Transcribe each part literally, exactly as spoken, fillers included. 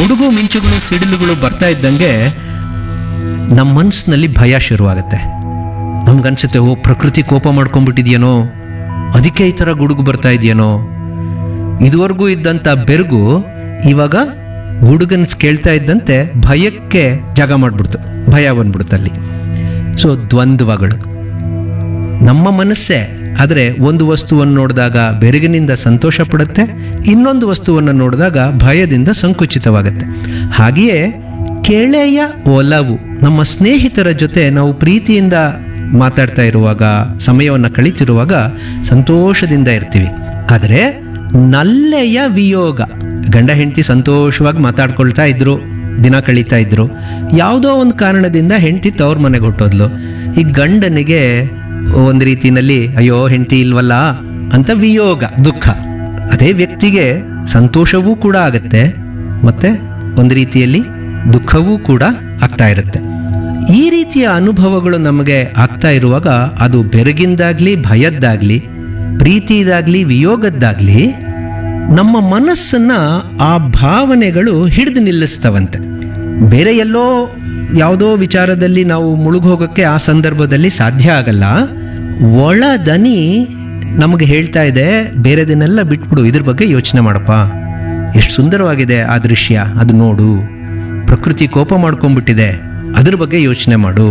ಗುಡುಗು ಮಿಂಚುಗಳು ಸಿಡಿಲುಗಳು ಬರ್ತಾ ಇದ್ದಂಗೆ ನಮ್ಮ ಮನಸ್ಸಿನಲ್ಲಿ ಭಯ ಶುರುವಾಗುತ್ತೆ. ನಮ್ಗನ್ಸುತ್ತೆ, ಓ ಪ್ರಕೃತಿ ಕೋಪ ಮಾಡ್ಕೊಂಡ್ಬಿಟ್ಟಿದ್ಯೇನೋ, ಅದಕ್ಕೆ ಈ ಥರ ಗುಡುಗು ಬರ್ತಾ ಇದೆಯೇನೋ. ಇದುವರೆಗೂ ಇದ್ದಂಥ ಬೆರಗು ಇವಾಗ ಗುಡುಗನ್ ಕೇಳ್ತಾ ಇದ್ದಂತೆ ಭಯಕ್ಕೆ ಜಾಗ ಮಾಡಿಬಿಡ್ತು, ಭಯ ಬಂದ್ಬಿಡ್ತಲ್ಲಿ. ಸೊ ದ್ವಂದ್ವಗಳು ನಮ್ಮ ಮನಸ್ಸೇ. ಆದರೆ ಒಂದು ವಸ್ತುವನ್ನು ನೋಡಿದಾಗ ಬೆರಗಿನಿಂದ ಸಂತೋಷ ಪಡುತ್ತೆ, ಇನ್ನೊಂದು ವಸ್ತುವನ್ನು ನೋಡಿದಾಗ ಭಯದಿಂದ ಸಂಕುಚಿತವಾಗುತ್ತೆ. ಹಾಗೆಯೇ ಕೆಳೆಯ ಒಲವು, ನಮ್ಮ ಸ್ನೇಹಿತರ ಜೊತೆ ನಾವು ಪ್ರೀತಿಯಿಂದ ಮಾತಾಡ್ತಾ ಇರುವಾಗ, ಸಮಯವನ್ನು ಕಳೀತಿರುವಾಗ ಸಂತೋಷದಿಂದ ಇರ್ತೀವಿ. ಆದರೆ ನಲ್ಲೆಯ ವಿಯೋಗ, ಗಂಡ ಹೆಂಡತಿ ಸಂತೋಷವಾಗಿ ಮಾತಾಡ್ಕೊಳ್ತಾ ಇದ್ರು, ದಿನ ಕಳೀತಾ ಇದ್ರು. ಯಾವುದೋ ಒಂದು ಕಾರಣದಿಂದ ಹೆಂಡತಿ ತವ್ರ ಮನೆಗೆ ಹೊಟ್ಟೋದ್ಲು. ಈ ಗಂಡನಿಗೆ ಒಂದು ರೀತಿಯಲ್ಲಿ ಅಯ್ಯೋ ಹೆಂಡತಿ ಇಲ್ವಲ್ಲ ಅಂತ ವಿಯೋಗ, ದುಃಖ. ಅದೇ ವ್ಯಕ್ತಿಗೆ ಸಂತೋಷವೂ ಕೂಡ ಆಗುತ್ತೆ, ಮತ್ತೆ ಒಂದು ರೀತಿಯಲ್ಲಿ ದುಃಖವೂ ಕೂಡ ಆಗ್ತಾ ಇರುತ್ತೆ. ಈ ರೀತಿಯ ಅನುಭವಗಳು ನಮಗೆ ಆಗ್ತಾ ಇರುವಾಗ ಅದು ಬೆರಗಿಂದಾಗ್ಲಿ, ಭಯದ್ದಾಗ್ಲಿ, ಪ್ರೀತಿದಾಗ್ಲಿ, ವಿಯೋಗದ್ದಾಗ್ಲಿ ನಮ್ಮ ಮನಸ್ಸನ್ನ ಆ ಭಾವನೆಗಳು ಹಿಡಿದು ನಿಲ್ಲಿಸ್ತವಂತೆ. ಬೇರೆ ಎಲ್ಲೋ ಯಾವುದೋ ವಿಚಾರದಲ್ಲಿ ನಾವು ಮುಳುಗೋಗೋಕ್ಕೆ ಆ ಸಂದರ್ಭದಲ್ಲಿ ಸಾಧ್ಯ ಆಗಲ್ಲ. ಒಳ ದನಿ ನಮಗೆ ಹೇಳ್ತಾ ಇದೆ, ಬೇರೆದನ್ನೆಲ್ಲ ಬಿಟ್ಬಿಡು, ಇದ್ರ ಬಗ್ಗೆ ಯೋಚನೆ ಮಾಡಪ್ಪ, ಎಷ್ಟು ಸುಂದರವಾಗಿದೆ ಆ ದೃಶ್ಯ, ಅದು ನೋಡು. ಪ್ರಕೃತಿ ಕೋಪ ಮಾಡ್ಕೊಂಡ್ಬಿಟ್ಟಿದೆ, ಅದ್ರ ಬಗ್ಗೆ ಯೋಚನೆ ಮಾಡು.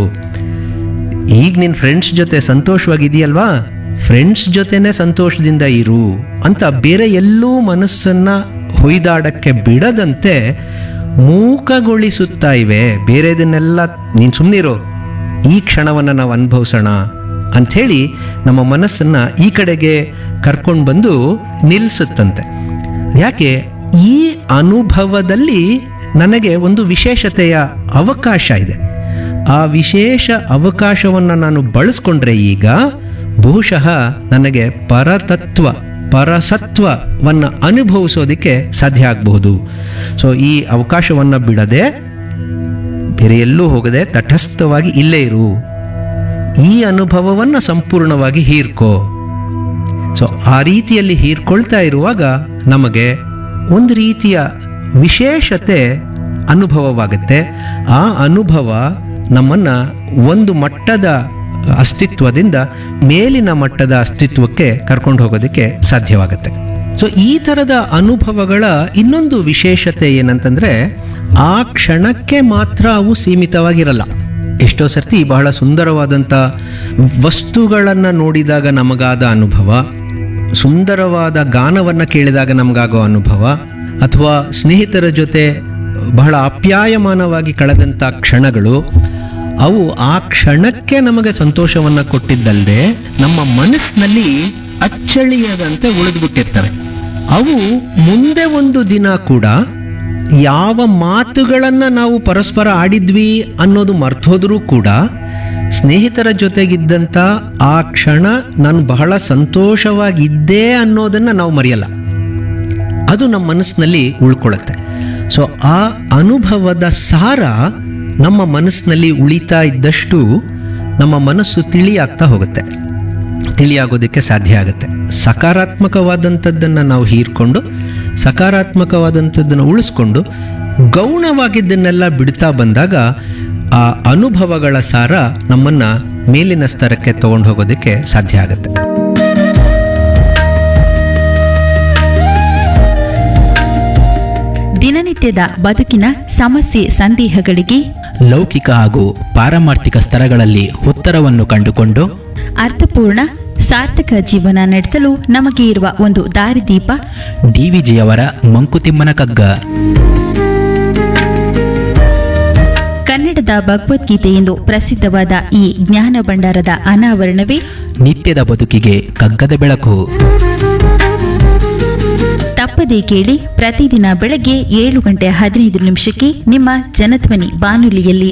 ಈಗ ನಿನ್ನ ಫ್ರೆಂಡ್ಸ್ ಜೊತೆ ಸಂತೋಷವಾಗಿದೆಯಲ್ವಾ, ಫ್ರೆಂಡ್ಸ್ ಜೊತೆನೆ ಸಂತೋಷದಿಂದ ಇರು ಅಂತ ಬೇರೆ ಎಲ್ಲೂ ಮನಸ್ಸನ್ನ ಹೊಯ್ದಾಡಕ್ಕೆ ಬಿಡದಂತೆ ಮೂಕಗೊಳಿಸುತ್ತಾ ಇವೆ. ಬೇರೆದನ್ನೆಲ್ಲ ನೀನು ಸುಮ್ಮನಿರೋ, ಈ ಕ್ಷಣವನ್ನು ನಾವು ಅನುಭವಿಸೋಣ ಅಂಥೇಳಿ ನಮ್ಮ ಮನಸ್ಸನ್ನು ಈ ಕಡೆಗೆ ಕರ್ಕೊಂಡು ಬಂದು ನಿಲ್ಲಿಸುತ್ತಂತೆ. ಯಾಕೆ? ಈ ಅನುಭವದಲ್ಲಿ ನನಗೆ ಒಂದು ವಿಶೇಷತೆಯ ಅವಕಾಶ ಇದೆ. ಆ ವಿಶೇಷ ಅವಕಾಶವನ್ನು ನಾನು ಬಳಸ್ಕೊಂಡ್ರೆ ಈಗ ಬಹುಶಃ ನನಗೆ ಪರತತ್ವ, ಪರಸತ್ವವನ್ನು ಅನುಭವಿಸೋದಕ್ಕೆ ಸಾಧ್ಯ ಆಗಬಹುದು. ಸೊ ಈ ಅವಕಾಶವನ್ನು ಬಿಡದೆ, ಬೇರೆ ಎಲ್ಲೂ ಹೋಗದೆ ತಟಸ್ಥವಾಗಿ ಇಲ್ಲೇ ಇರು, ಈ ಅನುಭವವನ್ನು ಸಂಪೂರ್ಣವಾಗಿ ಹೀರ್ಕೋ. ಸೊ ಆ ರೀತಿಯಲ್ಲಿ ಹೀರ್ಕೊಳ್ತಾ ಇರುವಾಗ ನಮಗೆ ಒಂದು ರೀತಿಯ ವಿಶೇಷತೆ ಅನುಭವವಾಗುತ್ತೆ. ಆ ಅನುಭವ ನಮ್ಮನ್ನು ಒಂದು ಮಟ್ಟದ ಅಸ್ತಿತ್ವದಿಂದ ಮೇಲಿನ ಮಟ್ಟದ ಅಸ್ತಿತ್ವಕ್ಕೆ ಕರ್ಕೊಂಡು ಹೋಗೋದಕ್ಕೆ ಸಾಧ್ಯವಾಗುತ್ತೆ. ಸೊ ಈ ಥರದ ಅನುಭವಗಳ ಇನ್ನೊಂದು ವಿಶೇಷತೆ ಏನಂತಂದರೆ, ಆ ಕ್ಷಣಕ್ಕೆ ಮಾತ್ರ ಅವು ಸೀಮಿತವಾಗಿರಲ್ಲ. ಎಷ್ಟೋ ಸರ್ತಿ ಬಹಳ ಸುಂದರವಾದಂಥ ವಸ್ತುಗಳನ್ನು ನೋಡಿದಾಗ ನಮಗಾದ ಅನುಭವ, ಸುಂದರವಾದ ಗಾನವನ್ನು ಕೇಳಿದಾಗ ನಮಗಾಗೋ ಅನುಭವ, ಅಥವಾ ಸ್ನೇಹಿತರ ಜೊತೆ ಬಹಳ ಆಪ್ಯಾಯಮಾನವಾಗಿ ಕಳೆದಂಥ ಕ್ಷಣಗಳು, ಅವು ಆ ಕ್ಷಣಕ್ಕೆ ನಮಗೆ ಸಂತೋಷವನ್ನು ಕೊಟ್ಟಿದ್ದಲ್ಲದೆ ನಮ್ಮ ಮನಸ್ಸಿನಲ್ಲಿ ಅಚ್ಚಳಿಯದಂತೆ ಉಳಿದುಬಿಟ್ಟಿರ್ತವೆ. ಅವು ಮುಂದೆ ಒಂದು ದಿನ ಕೂಡ ಯಾವ ಮಾತುಗಳನ್ನು ನಾವು ಪರಸ್ಪರ ಆಡಿದ್ವಿ ಅನ್ನೋದು ಮರ್ತೋದ್ರೂ ಕೂಡ ಸ್ನೇಹಿತರ ಜೊತೆಗಿದ್ದಂಥ ಆ ಕ್ಷಣ ನಾನು ಬಹಳ ಸಂತೋಷವಾಗಿದ್ದೆ ಅನ್ನೋದನ್ನು ನಾವು ಮರೆಯಲ್ಲ. ಅದು ನಮ್ಮ ಮನಸ್ಸಿನಲ್ಲಿ ಉಳ್ಕೊಳ್ಳುತ್ತೆ. ಸೊ ಆ ಅನುಭವದ ಸಾರ ನಮ್ಮ ಮನಸ್ಸಿನಲ್ಲಿ ಉಳಿತಾ ಇದ್ದಷ್ಟು ನಮ್ಮ ಮನಸ್ಸು ತಿಳಿಯಾಗ್ತಾ ಹೋಗುತ್ತೆ, ತಿಳಿಯಾಗೋದಕ್ಕೆ ಸಾಧ್ಯ ಆಗುತ್ತೆ. ಸಕಾರಾತ್ಮಕವಾದಂಥದ್ದನ್ನು ನಾವು ಹೀರ್ಕೊಂಡು, ಸಕಾರಾತ್ಮಕವಾದಂಥದ್ದನ್ನು ಉಳಿಸ್ಕೊಂಡು, ಗೌಣವಾಗಿದ್ದನ್ನೆಲ್ಲ ಬಿಡ್ತಾ ಬಂದಾಗ ಆ ಅನುಭವಗಳ ಸಾರ ನಮ್ಮನ್ನು ಮೇಲಿನ ಸ್ತರಕ್ಕೆ ತಗೊಂಡು ಹೋಗೋದಕ್ಕೆ ಸಾಧ್ಯ ಆಗುತ್ತೆ. ದಿನನಿತ್ಯದ ಬದುಕಿನ ಸಮಸ್ಯೆ ಸಂದೇಹಗಳಿಗೆ ಲೌಕಿಕ ಹಾಗೂ ಪಾರಮಾರ್ಥಿಕ ಸ್ತರಗಳಲ್ಲಿ ಉತ್ತರವನ್ನು ಕಂಡುಕೊಂಡು ಅರ್ಥಪೂರ್ಣ ಸಾರ್ಥಕ ಜೀವನ ನಡೆಸಲು ನಮಗೆ ಇರುವ ಒಂದು ದಾರಿದೀಪ ಡಿವಿಜಿಯವರ ಮಂಕುತಿಮ್ಮನ ಕಗ್ಗ. ಕನ್ನಡದ ಭಗವದ್ಗೀತೆ ಎಂದು ಪ್ರಸಿದ್ಧವಾದ ಈ ಜ್ಞಾನ ಭಂಡಾರದ ಅನಾವರಣವೇ ನಿತ್ಯದ ಬದುಕಿಗೆ ಕಗ್ಗದ ಬೆಳಕು. ತಪ್ಪದೇ ಕೇಳಿ, ಪ್ರತಿದಿನ ಬೆಳಗ್ಗೆ ಏಳು ಗಂಟೆ ಹದಿನೈದು ನಿಮಿಷಕ್ಕೆ ನಿಮ್ಮ ಜನಧ್ವನಿ ಬಾನುಲಿಯಲ್ಲಿ.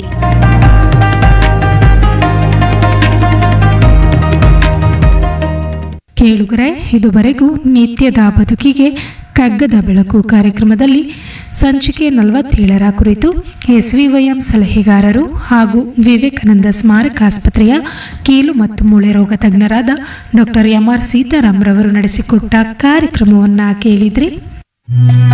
ಕೇಳುಗರೆ, ಇದುವರೆಗೂ ನಿತ್ಯದ ಬದುಕಿಗೆ ಕಗ್ಗದ ಬೆಳಕು ಕಾರ್ಯಕ್ರಮದಲ್ಲಿ ಸಂಚಿಕೆ ನಲವತ್ತೇಳರ ಕುರಿತು ಎಸ್ವಿವೈಎಂ ಸಲಹೆಗಾರರು ಹಾಗೂ ವಿವೇಕಾನಂದ ಸ್ಮಾರಕ ಆಸ್ಪತ್ರೆಯ ಕೀಲು ಮತ್ತು ಮೂಳೆ ರೋಗ ತಜ್ಞರಾದ ಡಾಕ್ಟರ್ ಎಂ ಆರ್ ಸೀತಾರಾಮ್ ರವರು ನಡೆಸಿಕೊಟ್ಟ ಕಾರ್ಯಕ್ರಮವನ್ನು ಕೇಳಿದ್ರಿ.